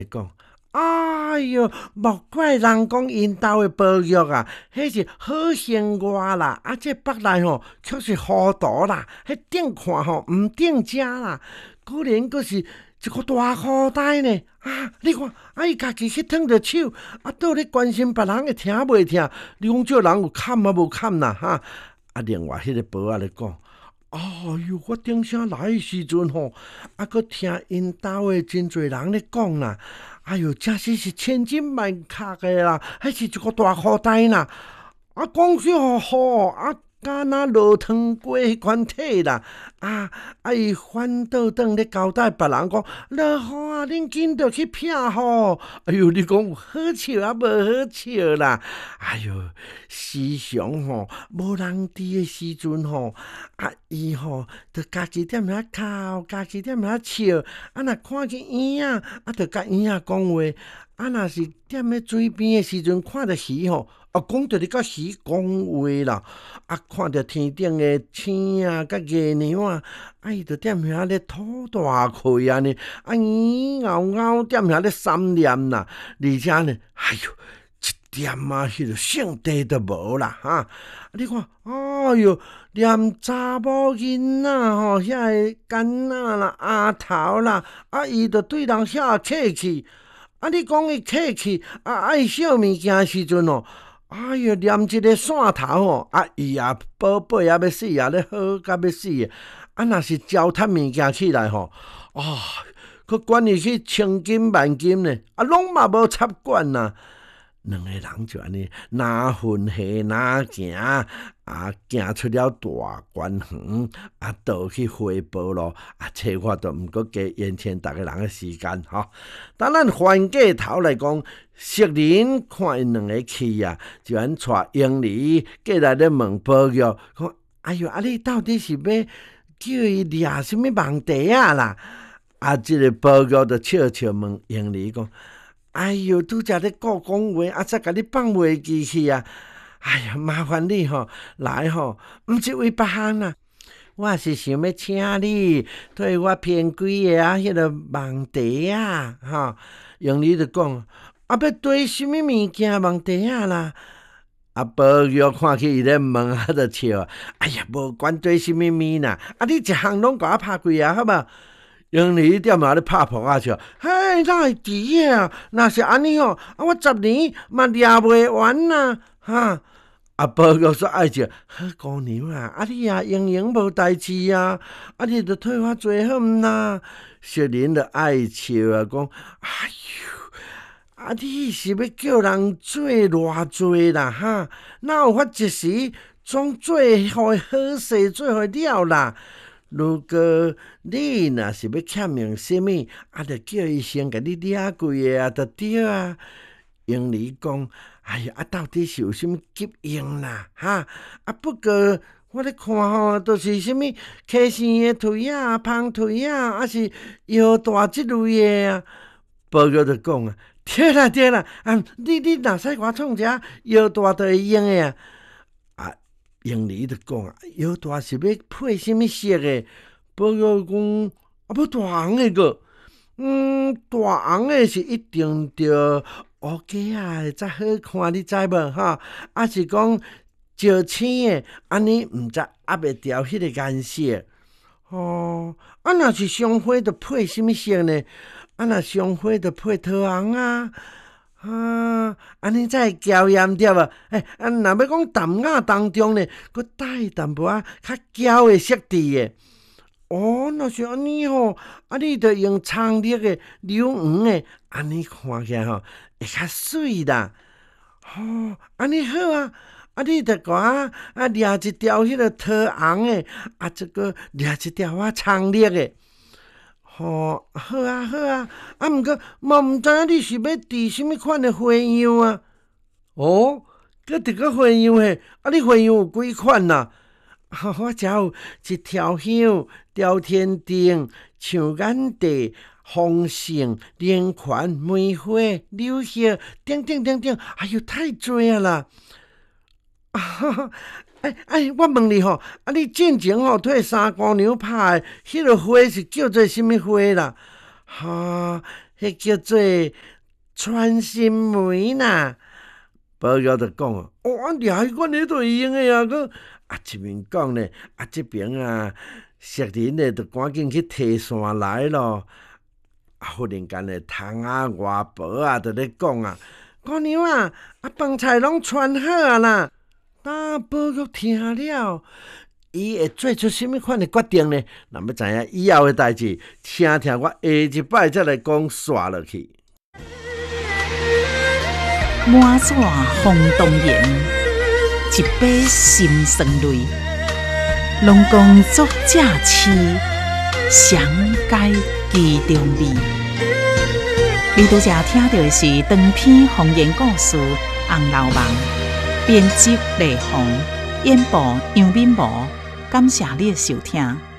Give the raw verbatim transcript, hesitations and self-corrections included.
讲，哎哟，莫怪人讲因兜的保育啊，迄是好生活啦，啊，这北内吼却是糊涂啦，迄顶看吼毋顶食啦，果然阁是一个大苦呆呢。啊，你看，啊，伊家己去烫着手，啊，倒咧关心别人会疼袂疼？你讲这人有堪啊无堪啦？哈！啊，另外迄个保仔咧讲。哦哟，我顶声来的时阵吼，啊，搁听因兜的真侪人咧讲啦，哎哟，真是是千金万确的啦，迄是一个大苦呆啦，啊，讲啥好啊？敢若落汤鸡迄款体啦，啊啊！伊反倒转咧交代别人讲，落雨啊，恁紧着去避雨。哎哟，你讲有好笑啊，无好笑啦？哎哟，时常吼，无人伫的时阵吼，啊，伊吼，着家己踮遐哭，家己踮遐笑，啊，若看见婴仔，啊，着甲婴仔讲话，啊，若是踮咧水边的时阵，看着鱼吼。啊，讲着你甲鱼讲话啦，啊，看着天顶的星啊，甲月亮啊，啊，伊着踮遐咧吐大气安尼，啊，圆嗷嗷踮遐咧三念啦，而且呢，哎哟，一点啊，迄个性地都无啦，哈！你看，哎哟，连查某囡仔吼，遐个囡仔啦、丫头啦，啊，伊着对人遐客气，啊，你讲伊客气，啊，爱小物件时阵哦。哎哟，连一个线头吼，啊，伊也宝贝啊要死啊，咧好甲要死的。啊，若是糟蹋物件起来吼，啊，佮管伊去千金万金呢，啊，拢嘛无插管呐。两个人就安尼，哪分下哪行，啊，行出了大关园，啊，倒去回报咯，啊，这我都毋过加延前逐个人的时间吼。当咱翻过头来讲，熟人看因两个去啊，就安带英梨过来咧问保育，讲，哎哟，啊，你到底是要叫伊掠什物网茶啊啦？啊，即、这个保育就笑笑问英梨讲。哎哟，拄则咧顾讲话，啊，则甲你放袂记去啊！哎呀，麻烦你吼，来吼，毋是为别项啦，我是想要请你替我编几个啊，迄个网茶啊，吼，用你就讲，啊，要堆什物物件网茶啊啦？啊，保育看起伊咧问啊，就笑，哎呀，无管堆什物物啦，啊，你一项拢甲我拍几啊，好无？用你踮遐咧拍扑啊笑，嘿，哪会伫个啊？若是安尼吼，啊，我十年嘛掠袂完呐，哈！啊，保育说爱笑，好姑娘啊，啊你啊用用无代志啊，啊你着替我做好毋啦？小人着爱笑啊，讲，哎哟，啊你是要叫人做偌济啦，哈？哪有法一时总做互好势做伙了啦？如果你若是要欠用什物，啊，着叫伊先甲你掠几个啊，着对啊。英里讲，哎呀，啊，到底是有啥物急用啦？哈，啊，不过我咧看吼，都、就是啥物溪生的腿啊、芳腿啊，还是腰大即类的啊。报告就讲啊，对啦对啦，啊，你你若使我创一下腰大就会用的啊。英里就讲啊，腰大是要配什物色的？报告讲啊，要大红的个，嗯，大红的是一定着乌鸡啊，才好看，你知无哈？啊是讲石青的，安尼毋知压袂掉迄个颜色。哦，啊若是双花，着配什物色呢？啊若双花着配桃红啊。啊，安尼才会娇艳对无？诶、欸，啊，若要讲淡雅当中呢，佮带淡薄仔较娇的色质的。哦，若是安尼吼，啊，你着用苍绿的、柳黄的，安尼看起来吼会较水啦。哦，安尼好啊，啊，你着甲我啊掠一条迄个桃红的，啊，这个掠一条啊苍绿的。哦，好啊好啊，啊，毋过嘛毋知影你是要伫什物款的花样啊？哦，搁伫个花样嘿，啊，你花样有几款呐、啊？我只有一条香、朝天顶、象眼地、丰盛、莲款、梅花、柳叶，等等等等，哎哟，太多啊啦！啊哎哎，我问你吼，啊，你进前吼替三姑娘拍的迄个花是叫做什物花啦？哈， 迄叫做传心梅呐。宝玉就讲啊，哦，啊，掠迄款迄都会用诶啊，佮啊一边讲呢，啊这边啊，石人呢就赶紧去提伞来咯。啊，忽然间呢，窗仔外婆啊，就咧讲啊，姑娘啊，啊饭菜拢传好啊啦。当宝玉听了，伊会做出什么款的决定呢？若要知影以后的代志，请听我下一摆再来讲煞落去。 满纸红东岩，一杯心酸泪。龙宫作正痴，详解其中味。你拄则听到的是长篇方言故事《红楼梦》，编辑雷鸿，演播杨敏模。感谢你的收听。